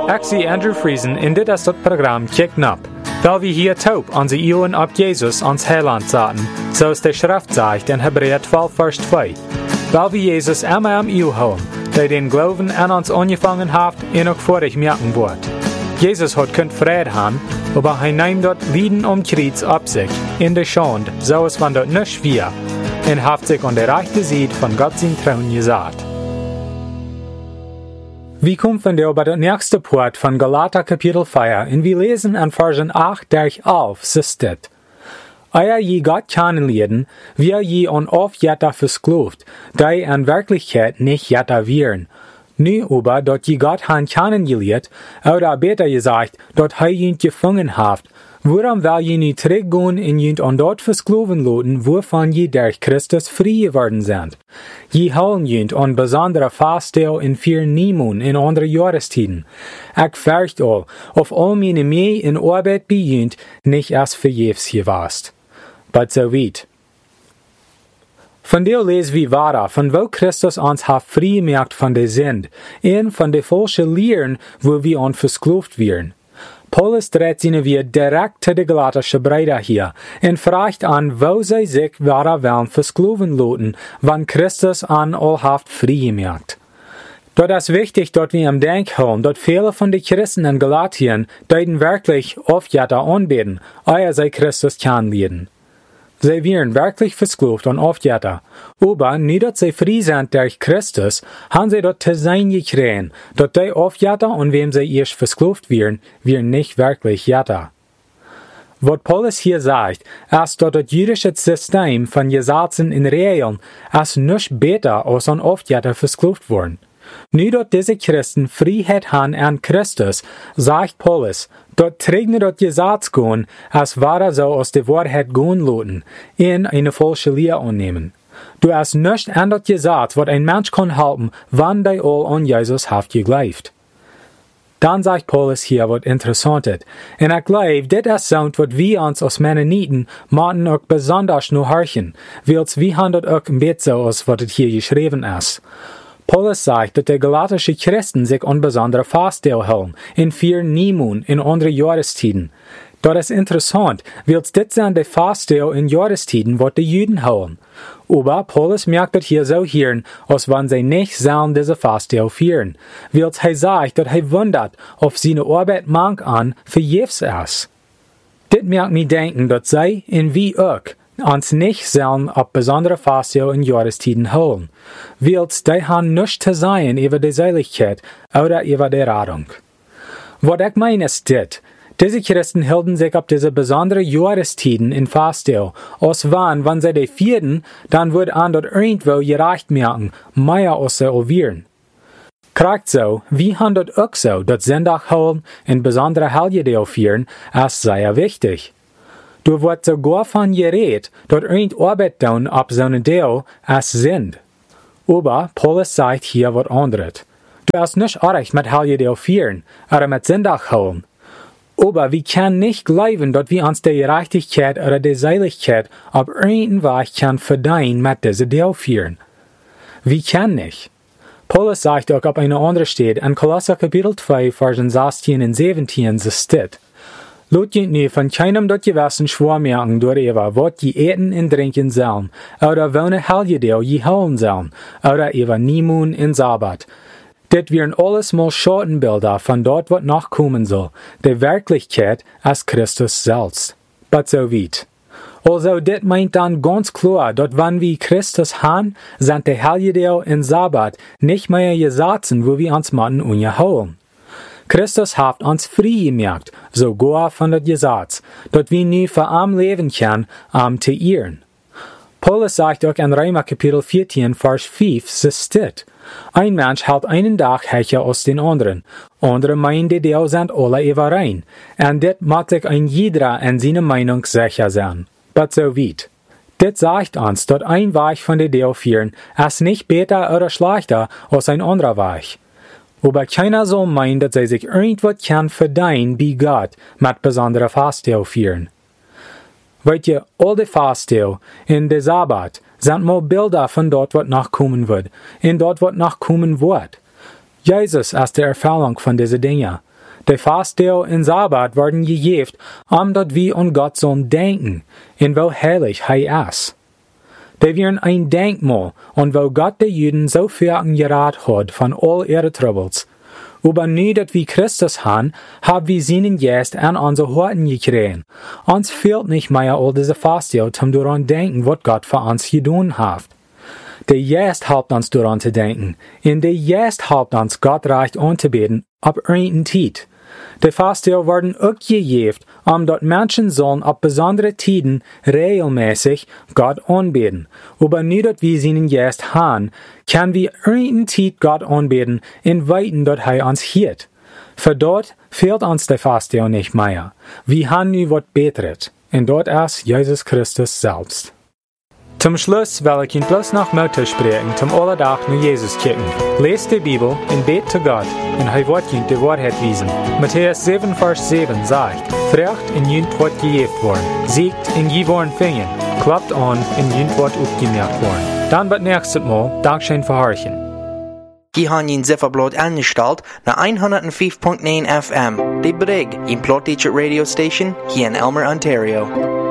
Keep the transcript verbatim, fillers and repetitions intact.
Ik zie Andrew Friesen in dit is het programma Kijk Nap. Weil wir hier taub onze Ohren op Jesus ans Heiland zaten, zoals de Schrift zegt in Hebräer twaalf vers twee. Weil wir Jesus immer am Ohr houden, der den Glauben an uns angefangen hat en ook vorig merken wird. Jesus hat kunt Frieden haben, aber hij nimmt dort Lieden um Kreuz ab sich, in der Schande, so es van dort nicht schwer, und hat sich an der rechten Seite von Gott sein Trauen gesagt. Wir kommen von der über das nächste Part von Galater Kapitel vier und wir lesen an Versen acht durch elf, so steht: Euer je Gott kennenlernen, wir je on oft jetta verskloft, die an Wirklichkeit nicht jetta wären. Nu aber, dort je Gott han kennengelernt, oder besser gesagt, dort hei jünt gefangen haft, worum will je nu teruggehen in jünt an dort verskloven loten, wovon je durch Christus frei geworden sind. Je holen jünt an besondere Faststel in vier Niemoen in andere Jahrestiden. Ich fürcht all, auf all meine Mühe in Arbeit bejünt, nicht erst verjefs gewast. But so weit. Von der lesen wir weiter, von wo Christus uns hat frei gemacht von der Sünde, und von der falschen Lehren, wo wir uns versklavt werden. Paulus dreht seine wir direkt zu der galatischen Brüder hier und fragt an, wo sie sich weiter wollen versklaven lassen, wann Christus an all haft frei gemacht. Dort ist wichtig, dort wir im Denk haben, dort viele von den Christen in Galatien, die wirklich oft jetta anbeten, ehe sie Christus kennenlernen. Sie werden wirklich versklavt und oft jetta. Aber nicht, dass sie frei sind durch Christus, haben sie dort zu sein gekriegt, dass die oft jetta und wem sie erst versklavt werden, werden nicht wirklich jetta. Was Paulus hier sagt, ist, dass das jüdische System von Gesetzen in Regeln ist nicht besser als an oft jetta versklavt worden. Nu dat diese Christen Freiheit haben an Christus, sagt Paulus, dort trägt dort Gesetz gehen, als wahre so aus der Wahrheit gehen lassen, in eine falsche Lehre annehmen. Du hast nicht an das Gesetz, was ein Mensch kann halten, wann die all an Jesus haft geglaubt. Dann sagt Paulus hier was Interessantes, und ich glaube, das ist so, was wir uns als Mennoniten machen auch besonders nur horchen, weil wir haben das auch ein bisschen so, als was hier geschrieben ist. Paulus sagt, dass die galatische Christen sich an besondere Faststel halten, in vier Niemoen, in andere Jahrestiden. Das ist interessant, weil das sind die Faststel in Jahrestiden, was die Juden halten. Aber Paulus merkt das hier so hier, als wenn sie nicht sollen diese Faststel führen, weil er sagt, dass er wundert, ob seine Arbeit mank an verjefs ist. Das merkt mich denken, dass sie, und wie auch, uns nicht sollen auf besondere Faststel in Jahrestiden holen, weil die haben nichts zu sein über die Seligkeit oder über die Rettung. Was ich meine ist das, diese Christen hielten sich auf diese besonderen Jahrestiden in Faststel, als wann, wenn sie die vierten, dann wird an dort irgendwo gereicht merken, mehr als sie alvieren. Kriegt so, wie haben dort auch so, dass Sonntag holen in besondere Helgedeel führen, ist sehr wichtig. Du wird sogar von geredet, dort irgend Arbeit tun ab so einem Deal als sind. Aber Paulus sagt hier was anderes. Du hast nicht recht mit Helgedeel führen, oder mit Sonntag holen. Aber wir können nicht glauben, dass wir uns die Gerechtigkeit oder die Seligkeit auf irgendeinen Weg kann verdienen mit diesem Deal führen. Wir können nicht. Paulus sagt auch auf einer anderen Stelle in Kolosser Kapitel zwei, Versen sechzehn und siebzehn, so steht: Lot je nu von keinem dort gewissen schwor merken door Eva, wat je eten en drinken sollen, oder welne helgedeel je holen sollen, oder Eva Niemoen en Sabbat. Dit wären alles mal Schattenbilder von dort, wat noch kommen soll, der Wirklichkeit als Christus selbst. But so weit. Also, dit meint dann ganz klar, dass wenn wir Christus haben, sind der Helgedeel en Sabbat nicht mehr Gesetzen, wo wir uns machen ungeholen. Christus hat uns frei gemacht, sogar von der Gesetz, dass wir nie für am leben können, am zu ehren. Paulus sagt auch in Römer Kapitel vierzehn, Vers fünf, so steht: Ein Mensch hält einen Tag höher als den anderen, andere meinen, die Deel sind alle überein, und dit macht sich ein jeder in seiner Meinung sicher sein. But so weit. Dit sagt uns, dass ein Weg von der Deel führen, ist nicht besser oder schlechter als ein anderer Weg. Aber keiner soll meinen, dass sie sich irgendwas kann verdienen bei Gott mit besonderer Faststel führen. Weet je, all die Faststel in der Sabbat sind mal Bilder von dort, was noch kommen wird, in dort, was noch kommen wird. Jesus ist die Erfüllung von diesen Dingen. De Fastdeel en Sabbat worden gegeven, omdat we an Gott sollen denken, en wel heilig hij is. De wären ein Denkmal, und wo Gott de Juden so fern geraten hat von all ihre Troubles. Aber nu dat wir Christus haben, haben wir seinen Geist an unsere Horten gekriegt. Uns fehlt nicht mehr all diese Fastdeel, zum daran denken, was Gott für uns getan hat. Der Geist helpt uns daran zu denken, und der Geist helpt uns, Gott recht anzubeten, ab einen Tijd. De Fastdeel werden auch gegeben, um dort Menschen sollen ab besondere Tiden regelmäßig Gott anbeten. Aber nu dat wir seinen Geist haben, kann wir einen Tijd Gott anbeten und weiten, dat hij uns hielt. Für dort fehlt uns de Fastdeel nicht mehr. Wir haben nu wat Beteres, und dort ist Jesus Christus selbst. Zum Schluss will ich Ihnen bloß noch Mutter sprechen, zum Allerdach nur Jesus kicken. Lest die Bibel und bet zu Gott, und er wird Ihnen die Wahrheit wiesen. Matthäus sieben, Vers sieben sagt, Frecht und Jünd wird gejeft worden, siegt und je worden fingen, klappt an und Jünd wird aufgemerkt worden. Dann wird nächstes Mal Dankeschön verhorchen. Die haben ihn Zifferblatt angestellt nach hundertfünf Komma neun F M. Die Brig, in Plattdeutsche Radio Station hier in Elmer, Ontario.